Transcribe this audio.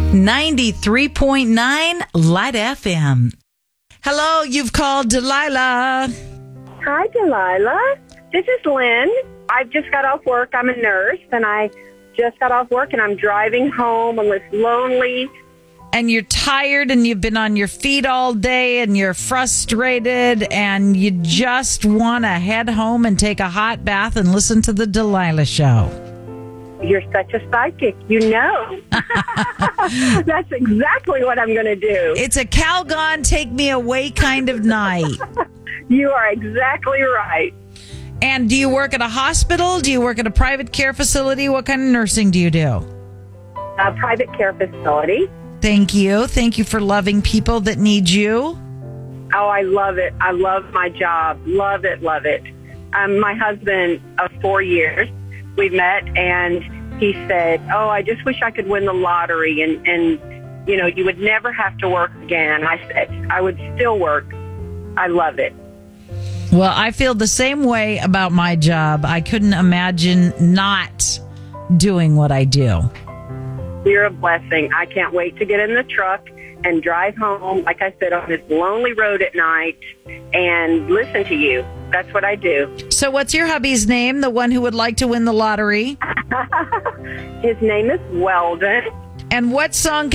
93.9 Light FM. Hello, you've called Delilah. Hi, Delilah. This is Lynn. I've just got off work. I'm a nurse, and I just got off work, and I'm driving home on this lonely. And you're tired, and you've been on your feet all day, and you're frustrated, and you just want to head home and take a hot bath and listen to the Delilah Show. You're such a psychic. You know. That's exactly what I'm going to do. It's a Calgon, take me away kind of night. You are exactly right. And do you work at a hospital? Do you work at a private care facility? What kind of nursing do you do? A private care facility. Thank you. Thank you for loving people that need you. Oh, I love it. I love my job. Love it, love it. My husband of 4 years, we met, and he said, oh, I just wish I could win the lottery, and you know, you would never have to work again. I said, I would still work. I love it. Well, I feel the same way about my job. I couldn't imagine not doing what I do. You're a blessing. I can't wait to get in the truck and drive home, like I said, on this lonely road at night and listen to you. That's what I do. So what's your hubby's name, the one who would like to win the lottery? His name is Weldon. And what song